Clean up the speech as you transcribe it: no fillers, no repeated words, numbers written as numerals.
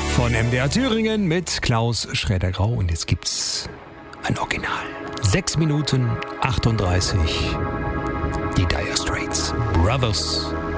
Von MDR Thüringen mit Klaus Schräder-Grau. Und jetzt gibt's ein Original. 6 Minuten 38. Die Dire Straits. Brothers.